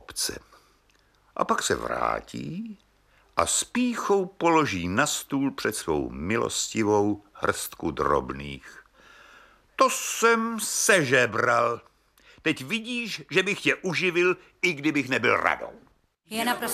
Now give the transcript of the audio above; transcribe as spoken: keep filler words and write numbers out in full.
obce. A pak se vrátí a s pýchou položí na stůl před svou milostivou hrstku drobných. To jsem sežebral. Teď vidíš, že bych tě uživil, i kdybych nebyl radou. Je naprosto